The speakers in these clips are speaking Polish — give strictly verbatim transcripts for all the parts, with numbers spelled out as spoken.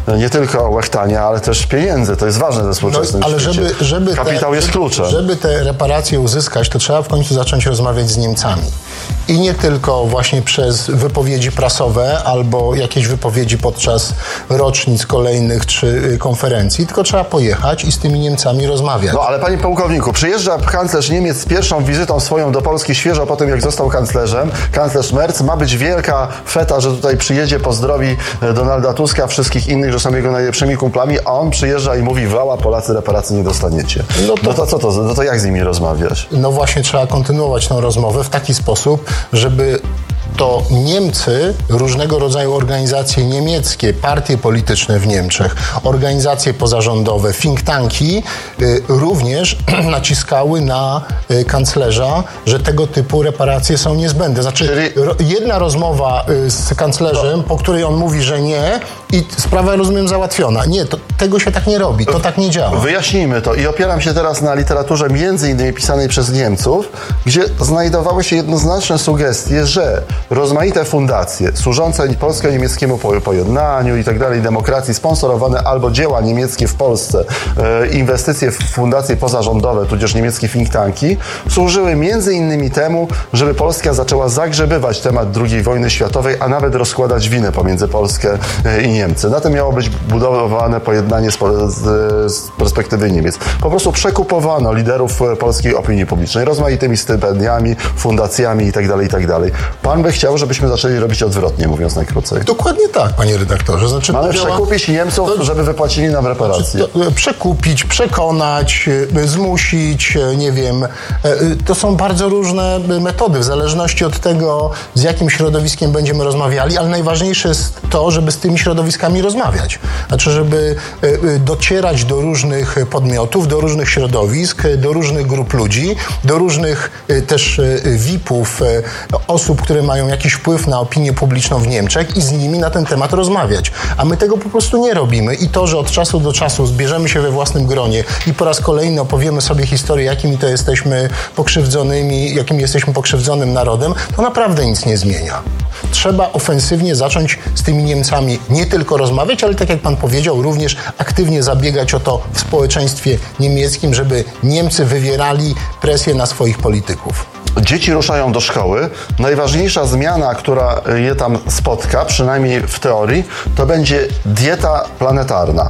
nie tylko łechtania, ale też pieniędzy. To jest ważne ze współczesnym no, ale świecie. żeby, żeby Kapitał te, jest kluczem. Żeby te reparacje uzyskać, to trzeba w końcu zacząć rozmawiać z Niemcami. I nie tylko właśnie przez wypowiedzi prasowe albo jakieś wypowiedzi podczas rocznic kolejnych czy konferencji, tylko trzeba pojechać i z tymi Niemcami rozmawiać. No ale panie pułkowniku, przyjeżdża kanclerz Niemiec z pierwszą wizytą swoją do Polski świeżo po tym, jak został kanclerzem, kanclerz Merz. Ma być wielka feta, że tutaj przyjedzie, pozdrowi Donalda Tuska, wszystkich innych, że są jego najlepszymi kumplami, a on przyjeżdża i mówi: wała, Polacy reparacji nie dostaniecie. No to, no to co to? No to jak z nimi rozmawiać? No właśnie, trzeba kontynuować tę rozmowę w taki sposób, żeby to Niemcy, różnego rodzaju organizacje niemieckie, partie polityczne w Niemczech, organizacje pozarządowe, think tanki y, również naciskały na y, kanclerza, że tego typu reparacje są niezbędne. Znaczy Czyli... ro, jedna rozmowa y, z kanclerzem, po której on mówi, że nie, i sprawa, rozumiem, załatwiona. Nie, to, tego się tak nie robi, to tak nie działa. Wyjaśnijmy to i opieram się teraz na literaturze między innymi pisanej przez Niemców, gdzie znajdowały się jednoznaczne sugestie, że rozmaite fundacje służące polsko-niemieckiemu pojednaniu i tak dalej, demokracji, sponsorowane albo dzieła niemieckie w Polsce, e, inwestycje w fundacje pozarządowe, tudzież niemieckie think tanki, służyły między innymi temu, żeby Polska zaczęła zagrzebywać temat drugiej wojny światowej, a nawet rozkładać winę pomiędzy Polskę e, i Niemcy. Na tym miało być budowane pojednanie z, z, z perspektywy Niemiec. Po prostu przekupowano liderów polskiej opinii publicznej rozmaitymi stypendiami, fundacjami i tak dalej, i tak dalej. Pan by chciał, żebyśmy zaczęli robić odwrotnie, mówiąc najkrócej. Dokładnie tak, panie redaktorze. Znaczy, Mamy działa... przekupić Niemców, to... żeby wypłacili nam reparacje. Znaczy, to, przekupić, przekonać, zmusić, nie wiem. To są bardzo różne metody, w zależności od tego, z jakim środowiskiem będziemy rozmawiali, ale najważniejsze jest to, żeby z tymi środowiskami rozmawiać. Znaczy, żeby docierać do różnych podmiotów, do różnych środowisk, do różnych grup ludzi, do różnych też V I P-ów, osób, które mają jakiś wpływ na opinię publiczną w Niemczech i z nimi na ten temat rozmawiać. A my tego po prostu nie robimy. I to, że od czasu do czasu zbierzemy się we własnym gronie i po raz kolejny opowiemy sobie historię, jakimi to jesteśmy pokrzywdzonymi, jakim jesteśmy pokrzywdzonym narodem, to naprawdę nic nie zmienia. Trzeba ofensywnie zacząć z tymi Niemcami nie tylko rozmawiać, ale tak jak pan powiedział, również aktywnie zabiegać o to w społeczeństwie niemieckim, żeby Niemcy wywierali presję na swoich polityków. Dzieci ruszają do szkoły. Najważniejsza zmiana, która je tam spotka, przynajmniej w teorii, to będzie dieta planetarna.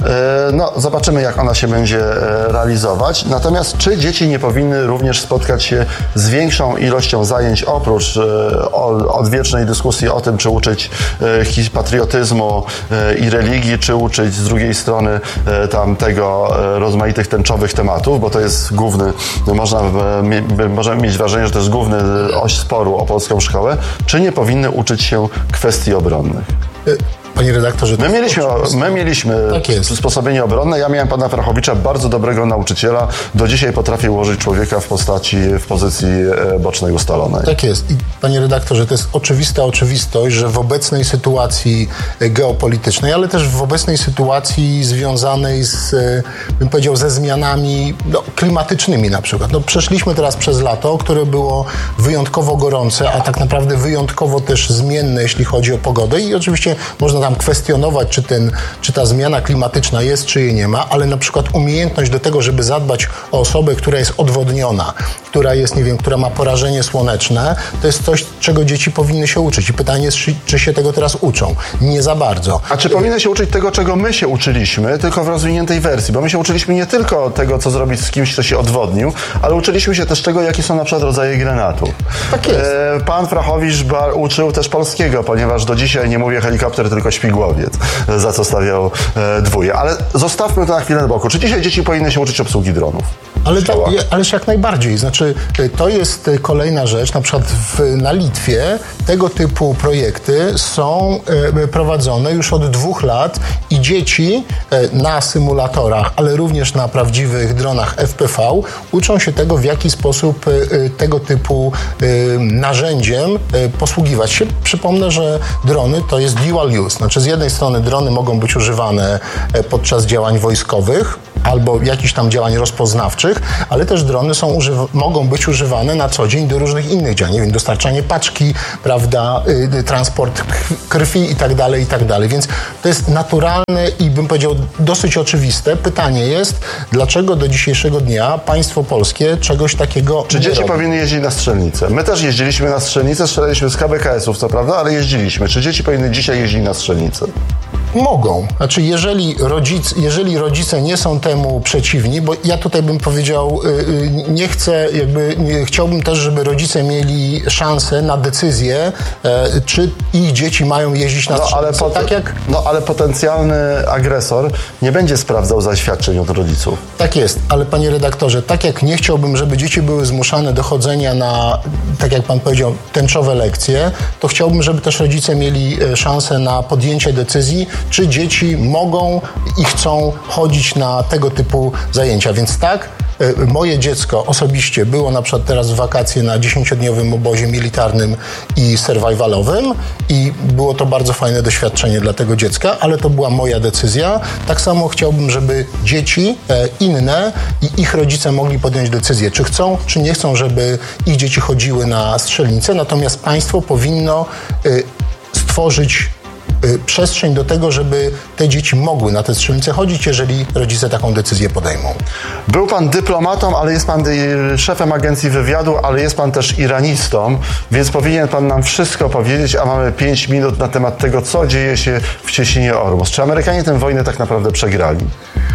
No, zobaczymy, jak ona się będzie realizować. Natomiast czy dzieci nie powinny również spotkać się z większą ilością zajęć, oprócz odwiecznej dyskusji o tym, czy uczyć patriotyzmu i religii, czy uczyć z drugiej strony tam tego rozmaitych tęczowych tematów, bo to jest główny, można, możemy mieć wrażenie, że to jest główny oś sporu o polską szkołę, czy nie powinny uczyć się kwestii obronnych? Panie redaktorze, my mieliśmy, my mieliśmy tak przysposobienie obronne. Ja miałem pana Frachowicza, bardzo dobrego nauczyciela. Do dzisiaj potrafię ułożyć człowieka w postaci, w pozycji bocznej ustalonej. Tak jest. I panie redaktorze, to jest oczywista oczywistość, że w obecnej sytuacji geopolitycznej, ale też w obecnej sytuacji związanej z, bym powiedział, ze zmianami no, klimatycznymi na przykład. No, przeszliśmy teraz przez lato, które było wyjątkowo gorące, a tak naprawdę wyjątkowo też zmienne, jeśli chodzi o pogodę i oczywiście można tam kwestionować, czy, ten, czy ta zmiana klimatyczna jest, czy jej nie ma, ale na przykład umiejętność do tego, żeby zadbać o osobę, która jest odwodniona, która jest, nie wiem, która ma porażenie słoneczne, to jest coś, czego dzieci powinny się uczyć. I pytanie jest, czy, czy się tego teraz uczą. Nie za bardzo. A czy powinny się uczyć tego, czego my się uczyliśmy, tylko w rozwiniętej wersji? Bo my się uczyliśmy nie tylko tego, co zrobić z kimś, kto się odwodnił, ale uczyliśmy się też tego, jakie są na przykład rodzaje granatów. Tak jest. E, pan Frachowicz uczył też polskiego, ponieważ do dzisiaj nie mówię helikopter, tylko śmigłowiec, za co stawiał e, dwóje. Ale zostawmy to na chwilę na boku. Czy dzisiaj dzieci powinny się uczyć obsługi dronów? Ale tak, ależ jak najbardziej. Znaczy, to jest kolejna rzecz. Na przykład w, na Litwie tego typu projekty są e, prowadzone już od dwóch lat i dzieci e, na symulatorach, ale również na prawdziwych dronach F P V uczą się tego, w jaki sposób e, tego typu e, narzędziem e, posługiwać się. Przypomnę, że drony to jest dual use. Znaczy, z jednej strony drony mogą być używane podczas działań wojskowych, albo jakichś tam działań rozpoznawczych, ale też drony są używa- mogą być używane na co dzień do różnych innych działań, nie wiem, dostarczanie paczki, prawda, y, transport krwi i tak dalej, i tak dalej. Więc to jest naturalne i bym powiedział dosyć oczywiste. Pytanie jest, dlaczego do dzisiejszego dnia państwo polskie czegoś takiego Czy nie dzieci robi? powinny jeździć na strzelnicę? My też jeździliśmy na strzelnicę, strzelaliśmy z K B K S-ów, co prawda, ale jeździliśmy. Czy dzieci powinny dzisiaj jeździć na strzelnicę? Mogą. Znaczy, jeżeli, rodzic, jeżeli rodzice nie są temu przeciwni, bo ja tutaj bym powiedział, yy, nie chcę, jakby nie, chciałbym też, żeby rodzice mieli szansę na decyzję, yy, czy ich dzieci mają jeździć na No ale, strzelnicę. pot- Tak jak no ale potencjalny agresor nie będzie sprawdzał zaświadczeń od rodziców. Tak jest, ale panie redaktorze, tak jak nie chciałbym, żeby dzieci były zmuszane do chodzenia na, tak jak pan powiedział, tęczowe lekcje, to chciałbym, żeby też rodzice mieli e, szansę na podjęcie decyzji, czy dzieci mogą i chcą chodzić na tego typu zajęcia. Więc tak, e, moje dziecko osobiście było na przykład teraz w wakacje na dziesięciodniowym obozie militarnym i survivalowym i było to bardzo fajne doświadczenie dla tego dziecka, ale to była moja decyzja. Tak samo chciałbym, żeby dzieci e, inne i ich rodzice mogli podjąć decyzję, czy chcą, czy nie chcą, żeby ich dzieci chodziły na strzelnicę, natomiast państwo powinno e, stworzyć e, przestrzeń do tego, żeby te dzieci mogły na te strzelnice chodzić, jeżeli rodzice taką decyzję podejmą. Był pan dyplomatą, ale jest pan y, szefem agencji wywiadu, ale jest pan też iranistą, więc powinien pan nam wszystko powiedzieć, a mamy pięć minut na temat tego, co dzieje się w Cieśninie Ormus. Czy Amerykanie tę wojnę tak naprawdę przegrali?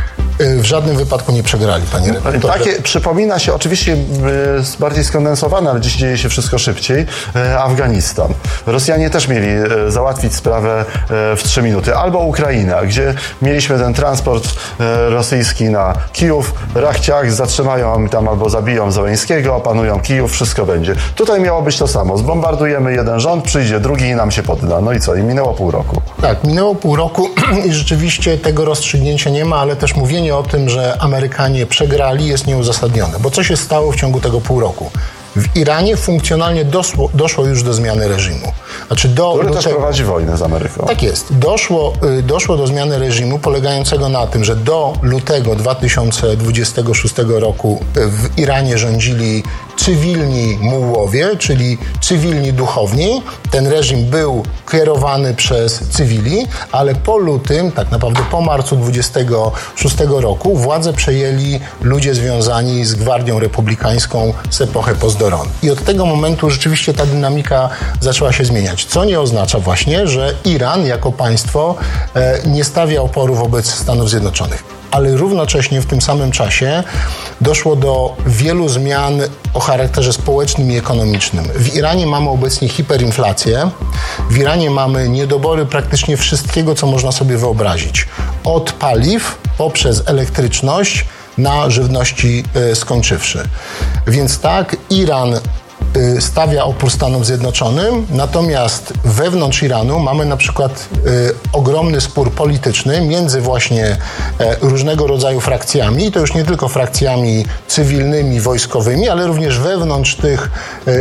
W żadnym wypadku nie przegrali, panie redaktorze. Takie przypomina się, oczywiście y, bardziej skondensowane, ale dziś dzieje się wszystko szybciej, y, Afganistan. Rosjanie też mieli y, załatwić sprawę y, w trzy minuty. Albo Ukraina, gdzie mieliśmy ten transport y, rosyjski na Kijów, rach ciach, zatrzymają tam albo zabiją Zełenskiego, opanują Kijów, wszystko będzie. Tutaj miało być to samo. Zbombardujemy jeden rząd, przyjdzie drugi i nam się podda. No i co? I minęło pół roku. Tak, minęło pół roku i rzeczywiście tego rozstrzygnięcia nie ma, ale też mówienie o tym, że Amerykanie przegrali, jest nieuzasadnione. Bo co się stało w ciągu tego pół roku? W Iranie funkcjonalnie doszło, doszło już do zmiany reżimu. Znaczy do, Który do też tego, prowadzi wojnę z Ameryką. Tak jest. Doszło, y, doszło do zmiany reżimu polegającego na tym, że do lutego dwa tysiące dwudziestego szóstego roku y, w Iranie rządzili cywilni mułłowie, czyli cywilni duchowni. Ten reżim był kierowany przez cywili, ale po lutym, tak naprawdę po marcu dwudziestego szóstego roku władzę przejęli ludzie związani z Gwardią Republikańską z epoki postdoron. I od tego momentu rzeczywiście ta dynamika zaczęła się zmieniać, co nie oznacza właśnie, że Iran jako państwo e, nie stawia oporu wobec Stanów Zjednoczonych. Ale równocześnie w tym samym czasie doszło do wielu zmian o charakterze społecznym i ekonomicznym. W Iranie mamy obecnie hiperinflację, w Iranie mamy niedobory praktycznie wszystkiego, co można sobie wyobrazić. Od paliw poprzez elektryczność na żywności y, skończywszy. Więc tak, Iran y, stawia opór Stanom Zjednoczonym, natomiast wewnątrz Iranu mamy na przykład y, ogromny spór polityczny między właśnie y, różnego rodzaju frakcjami, i to już nie tylko frakcjami cywilnymi, wojskowymi, ale również wewnątrz tych y, y,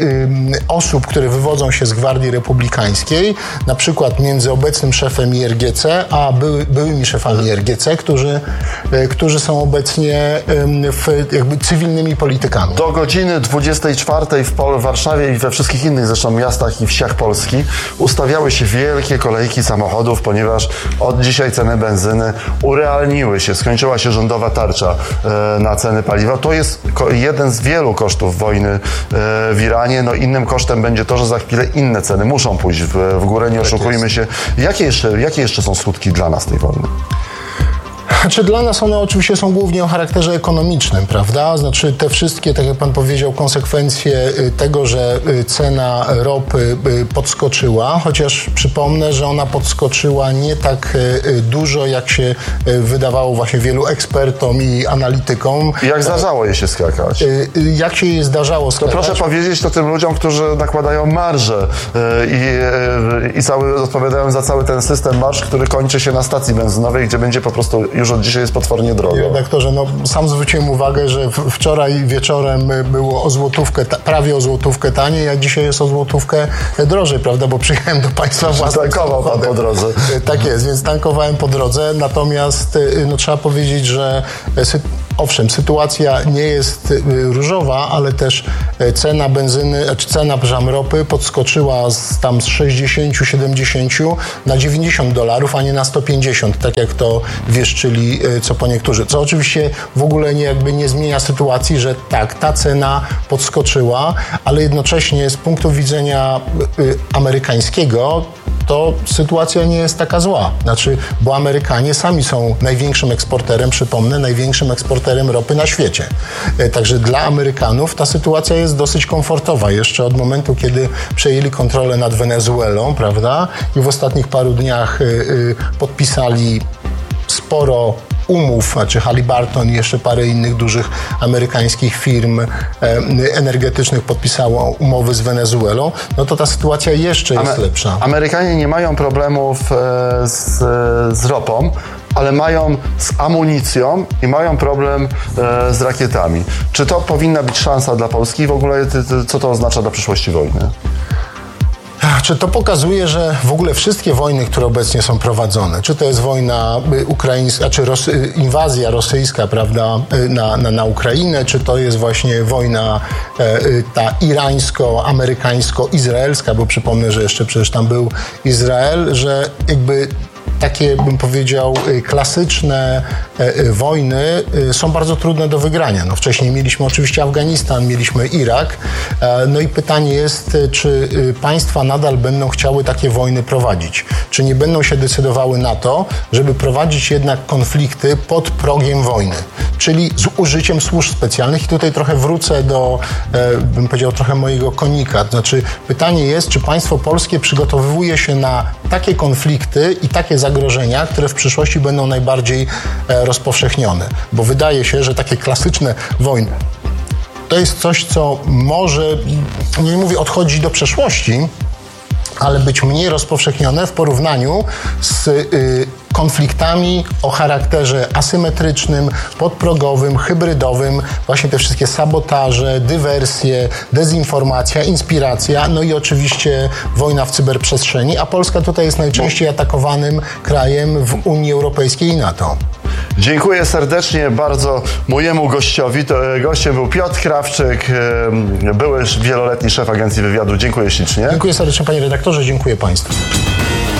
y, osób, które wywodzą się z Gwardii Republikańskiej, na przykład między obecnym szefem I R G C, a były, byłymi szefami I R G C, którzy, y, którzy są obecnie y, w, jakby cywilnymi politykami. Do godziny dwudziestej czwartej w Pol- Warszawie i we wszystkich innych zresztą miastach i wsiach Polski ustawiały się wielkie kolejki samochodów, ponieważ od dzisiaj ceny benzyny urealniły się. Skończyła się rządowa tarcza e, na ceny paliwa. To jest ko- jeden z wielu kosztów wojny e, w Iranie. No innym kosztem będzie to, że za chwilę inne ceny muszą pójść w, w górę. Nie oszukujmy się. Jakie jeszcze, jakie jeszcze są skutki dla nas tej wojny? Znaczy dla nas one oczywiście są głównie o charakterze ekonomicznym, prawda? Znaczy te wszystkie, tak jak pan powiedział, konsekwencje tego, że cena ropy podskoczyła, chociaż przypomnę, że ona podskoczyła nie tak dużo, jak się wydawało właśnie wielu ekspertom i analitykom. Jak zdarzało je się skakać? Jak się je zdarzało skakać? To proszę powiedzieć to tym ludziom, którzy nakładają marże i, i cały, odpowiadają za cały ten system marż, który kończy się na stacji benzynowej, gdzie będzie po prostu już już od dzisiaj jest potwornie drogo. Redaktorze, no sam zwróciłem uwagę, że w, wczoraj wieczorem było o złotówkę, ta, prawie o złotówkę taniej, a dzisiaj jest o złotówkę drożej, prawda, bo przyjechałem do Państwa własnym Tankował pan po drodze. Tak jest, więc tankowałem po drodze, natomiast no, trzeba powiedzieć, że owszem, sytuacja nie jest różowa, ale też cena benzyny, czy cena ropy podskoczyła z tam z sześćdziesięciu siedemdziesięciu na dziewięćdziesiąt dolarów, a nie na sto pięćdziesiąt, tak jak to wieszczyli co po niektórzy. Co oczywiście w ogóle nie, jakby nie zmienia sytuacji, że tak, ta cena podskoczyła, ale jednocześnie z punktu widzenia amerykańskiego to sytuacja nie jest taka zła. Znaczy, bo Amerykanie sami są największym eksporterem, przypomnę, największym eksporterem ropy na świecie. Także dla Amerykanów ta sytuacja jest dosyć komfortowa. Jeszcze od momentu, kiedy przejęli kontrolę nad Wenezuelą, prawda? I w ostatnich paru dniach y, y, podpisali sporo umów, znaczy Halliburton i jeszcze parę innych dużych amerykańskich firm e, energetycznych podpisało umowy z Wenezuelą, no to ta sytuacja jeszcze jest Amer- lepsza. Amerykanie nie mają problemów e, z, z ropą, ale mają z amunicją i mają problem e, z rakietami. Czy to powinna być szansa dla Polski? W ogóle ty, ty, co to oznacza dla przyszłości wojny? Czy to pokazuje, że w ogóle wszystkie wojny, które obecnie są prowadzone, czy to jest wojna ukraińska, czy Ros- inwazja rosyjska, prawda, na, na, na Ukrainę, czy to jest właśnie wojna e, ta irańsko-amerykańsko-izraelska, bo przypomnę, że jeszcze przecież tam był Izrael, że jakby takie, bym powiedział, klasyczne wojny są bardzo trudne do wygrania. No, wcześniej mieliśmy oczywiście Afganistan, mieliśmy Irak. No i pytanie jest, czy państwa nadal będą chciały takie wojny prowadzić? Czy nie będą się decydowały na to, żeby prowadzić jednak konflikty pod progiem wojny? Czyli z użyciem służb specjalnych. I tutaj trochę wrócę do, bym powiedział, trochę mojego konika. Znaczy pytanie jest, czy państwo polskie przygotowuje się na takie konflikty i takie zagrożenia, które w przyszłości będą najbardziej rozpowszechnione. Bo wydaje się, że takie klasyczne wojny to jest coś, co może, nie mówię odchodzić do przeszłości, ale być mniej rozpowszechnione w porównaniu z y, konfliktami o charakterze asymetrycznym, podprogowym, hybrydowym, właśnie te wszystkie sabotaże, dywersje, dezinformacja, inspiracja, no i oczywiście wojna w cyberprzestrzeni, a Polska tutaj jest najczęściej atakowanym krajem w Unii Europejskiej i NATO. Dziękuję serdecznie bardzo mojemu gościowi. To gościem był Piotr Krawczyk, były wieloletni szef Agencji Wywiadu. Dziękuję ślicznie. Dziękuję serdecznie, panie redaktorze, dziękuję państwu.